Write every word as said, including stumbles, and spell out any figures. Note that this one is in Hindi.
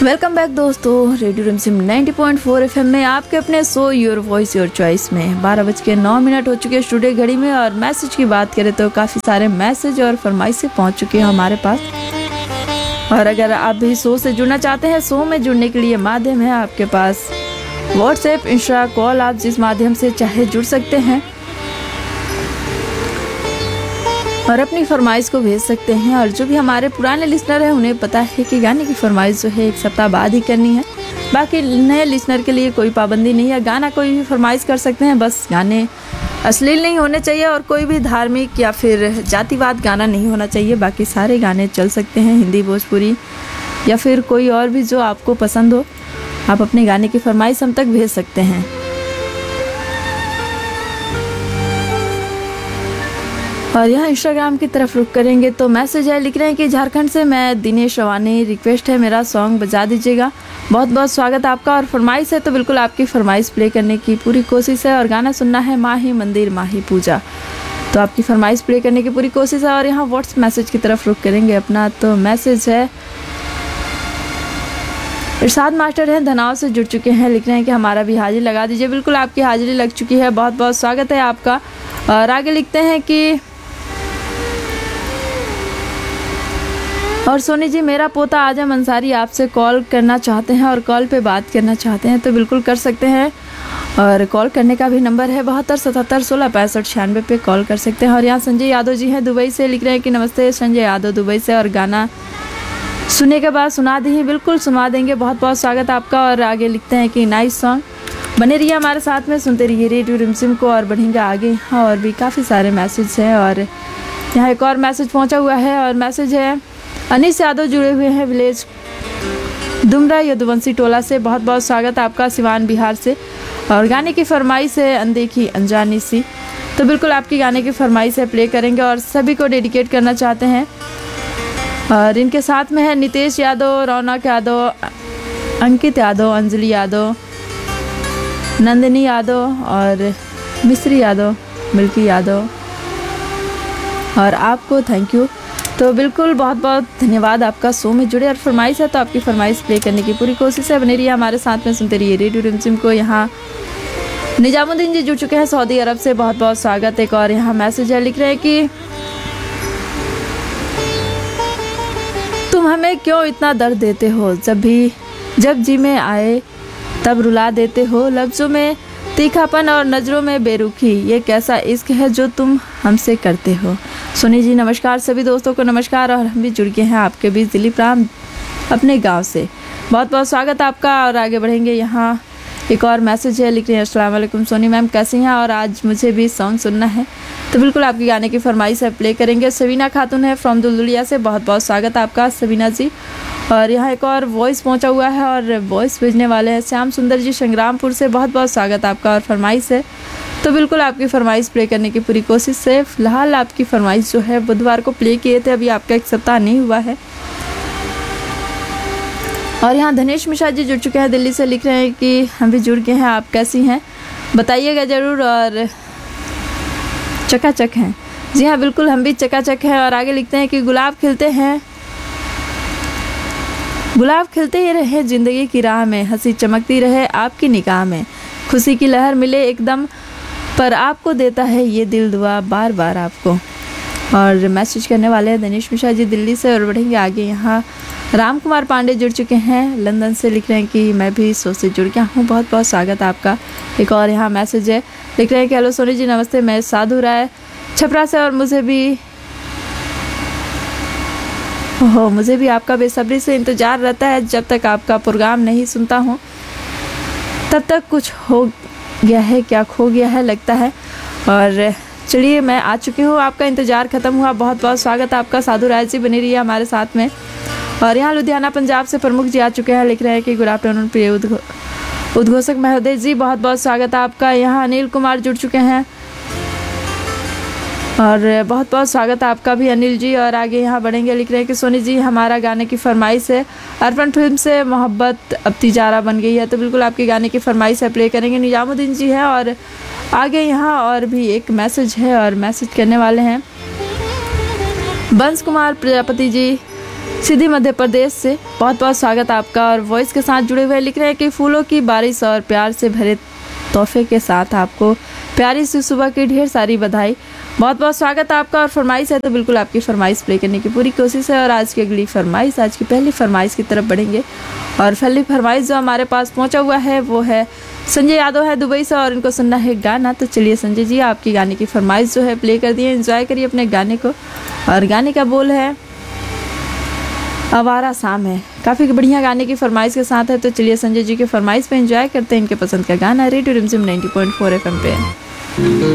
वेलकम बैक दोस्तों, रेडियो रिमझिम नब्बे पॉइंट चार एफएम में आपके अपने so your voice your choice में बारह बज के नौ मिनट हो चुके हैं स्टूडियो घड़ी में। और मैसेज की बात करें तो काफ़ी सारे मैसेज और फरमाइशें पहुंच चुके हैं हमारे पास। और अगर आप भी शो से जुड़ना चाहते हैं, शो में जुड़ने के लिए माध्यम है आपके पास व्हाट्सएप, इंस्टा, कॉल। आप जिस माध्यम से चाहे जुड़ सकते हैं और अपनी फरमाइश को भेज सकते हैं। और जो भी हमारे पुराने लिसनर हैं उन्हें पता है कि गाने की फरमाइश जो है एक सप्ताह बाद ही करनी है। बाकी नए लिसनर के लिए कोई पाबंदी नहीं है, गाना कोई भी फरमाइश कर सकते हैं, बस गाने अश्लील नहीं होने चाहिए और कोई भी धार्मिक या फिर जातिवाद गाना नहीं होना चाहिए। बाकी सारे गाने चल सकते हैं, हिंदी, भोजपुरी या फिर कोई और भी जो आपको पसंद हो। आप अपने गाने की फरमाइश हम तक भेज सकते हैं। और यहाँ इंस्टाग्राम की तरफ रुक करेंगे तो मैसेज है, लिख रहे हैं कि झारखंड से मैं दिनेश रवानी, रिक्वेस्ट है मेरा सॉन्ग बजा दीजिएगा। बहुत बहुत स्वागत आपका। और फरमाइश है तो बिल्कुल आपकी फरमाइश प्ले करने की पूरी कोशिश है। और गाना सुनना है माही मंदिर माही पूजा, तो आपकी फरमाइश प्ले करने की पूरी कोशिश है। और यहाँ व्हाट्स मैसेज की तरफ रुक करेंगे अपना, तो मैसेज है इरशाद मास्टर हैं, धनाव से जुड़ चुके हैं, लिख रहे हैं कि हमारा भी हाजिरी लगा दीजिए। बिल्कुल आपकी हाजिरी लग चुकी है, बहुत बहुत स्वागत है आपका। और आगे लिखते हैं कि और सोनी जी, मेरा पोता आजम अंसारी आपसे कॉल करना चाहते हैं और कॉल पे बात करना चाहते हैं, तो बिल्कुल कर सकते हैं। और कॉल करने का भी नंबर है बहत्तर सतहत्तर सोलह पैंसठ छियानवे पे कॉल कर सकते हैं। और यहाँ संजय यादव जी हैं दुबई से, लिख रहे हैं कि नमस्ते संजय यादव दुबई से, और गाना सुनने के बाद सुना दी, बिल्कुल सुना देंगे। बहुत बहुत स्वागत आपका। और आगे लिखते हैं कि नाइस सॉन्ग, बने रहिए हमारे साथ में, सुनते रहिए रेडियो रिमझिम को और बढ़ेंगे आगे। यहाँ और भी काफ़ी सारे मैसेज हैं। और यहाँ एक और मैसेज पहुँचा हुआ है और मैसेज है अनीस यादव जुड़े हुए हैं विलेज दुमरा यदुवंशी टोला से। बहुत बहुत स्वागत आपका, सिवान बिहार से। और गाने की फरमाइश है अनदेखी अनजानी सी, तो बिल्कुल आपकी गाने की फरमाइश है प्ले करेंगे और सभी को डेडिकेट करना चाहते हैं। और इनके साथ में है नितेश यादव, रौनक यादव, अंकित यादव, अंजलि यादव, नंदिनी यादव और मिश्री यादव, मिल्की यादव। और आपको थैंक यू, तो बिल्कुल बहुत बहुत धन्यवाद आपका शो में जुड़े। और फरमाइश है तो आपकी फरमाइश प्ले करने की पूरी कोशिश है, बने रहिए हमारे साथ में, सुनते रहिए रेडियो रिमझिम को। यहाँ निजामुद्दीन जी जुड़ चुके हैं सऊदी अरब से, बहुत बहुत स्वागत। एक और यहाँ मैसेज है, लिख रहे हैं कि तुम हमें क्यों इतना दर्द देते हो, जब भी जब जी में आए तब रुला देते हो, लफ्ज़ों में तीखापन और नज़रों में बेरुखी, ये कैसा इश्क है जो तुम हमसे करते हो। सोनी जी नमस्कार, सभी दोस्तों को नमस्कार। और हम भी जुड़ गए हैं आपके बीच दिलीप राम अपने गांव से, बहुत बहुत स्वागत आपका। और आगे बढ़ेंगे, यहाँ एक और मैसेज है, लिख रहे हैं अस्सलाम वालेकुम सोनी मैम, कैसी हैं, और आज मुझे भी सॉन्ग सुनना है, तो बिल्कुल आपकी गाने की फरमाइश है प्ले करेंगे। सबीना खातून है फ्रॉम दुलदुलिया से, बहुत बहुत स्वागत आपका सबीना जी। और यहाँ एक और वॉइस पहुँचा हुआ है और वॉइस भेजने वाले हैं श्याम सुंदर जी संग्रामपुर से, बहुत बहुत स्वागत आपका। और फरमाइश है तो बिल्कुल आपकी फरमाइश प्ले करने की पूरी कोशिश है। फिलहाल आपकी फरमाइश जो है बुधवार को प्ले किए थे, अभी आपका एक सप्ताह नहीं हुआ है। और यहाँ धनेश मिश्रा जी जुड़ चुके हैं दिल्ली से, लिख रहे हैं कि हम भी जुड़ गए हैं, आप कैसी हैं बताइएगा ज़रूर। और चकाचक हैं, जी हाँ बिल्कुल हम भी चकाचक हैं। और आगे लिखते हैं कि गुलाब खिलते हैं, गुलाब खिलते ही रहे ज़िंदगी की राह में, हंसी चमकती रहे आपकी निगाह में, खुशी की लहर मिले एकदम पर आपको देता है ये दिल दुआ बार बार आपको। और मैसेज करने वाले हैं दिनेश मिश्रा जी दिल्ली से। और बढ़ेंगे आगे, यहाँ राम कुमार पांडे जुड़ चुके हैं लंदन से, लिख रहे हैं कि मैं भी शो से जुड़ गया हूँ, बहुत बहुत स्वागत आपका। एक और यहाँ मैसेज है, लिख रहे हैं कि हेलो सोनी जी नमस्ते, मैं साधु राय छपरा से, और मुझे भी ओहो मुझे भी आपका बेसब्री से इंतज़ार रहता है, जब तक आपका प्रोग्राम नहीं सुनता हूँ तब तक कुछ हो गया है, क्या खो गया है लगता है। और चलिए मैं आ चुकी हूँ, आपका इंतज़ार ख़त्म हुआ, बहुत बहुत स्वागत आपका साधु राय जी, बनी रही है हमारे साथ में। और यहाँ लुधियाना पंजाब से प्रमुख जी आ चुके हैं, लिख रहे हैं कि गुड आफ्टरनून प्रिय उद्घो उद्घोषक महोदय जी, बहुत बहुत स्वागत आपका। यहाँ अनिल कुमार जुड़ चुके हैं और बहुत बहुत स्वागत आपका भी अनिल जी। और आगे यहाँ बढ़ेंगे, लिख रहे हैं कि सोनी जी हमारा गाने की फरमाइश है अर्पण फिल्म से, मोहब्बत अब तिजारा बन गई है, तो बिल्कुल आपकी गाने की फरमाइश है प्ले करेंगे, निजामुद्दीन जी हैं। और आगे यहाँ और भी एक मैसेज है और मैसेज करने वाले हैं बंस कुमार प्रजापति जी सीधी मध्य प्रदेश से बहुत बहुत स्वागत आपका। और वॉइस के साथ जुड़े हुए लिख रहे हैं कि फूलों की बारिश और प्यार से भरे तोहफे के साथ आपको प्यारी सी सुबह की ढेर सारी बधाई। बहुत बहुत स्वागत आपका। और फरमाइश है तो बिल्कुल आपकी फरमाइश प्ले करने की पूरी कोशिश है। और आज की अगली फरमाइश, आज की पहली फरमाइश की तरफ बढ़ेंगे। और पहली फरमाइश जो हमारे पास पहुंचा हुआ है वो है संजय यादव है दुबई से, और इनको सुनना है गाना। तो चलिए संजय जी, आपकी गाने की फरमाइश जो है प्ले कर दिए, एंजॉय करिए अपने गाने को। और गाने का बोल है आवारा शाम है। काफ़ी बढ़िया गाने की फरमाइश के साथ है। तो चलिए संजय जी के फरमाइश पे एंजॉय करते हैं इनके पसंद का गाना रेडियो रिमझिम नाइंटी पॉइंट फोर एफएम पे।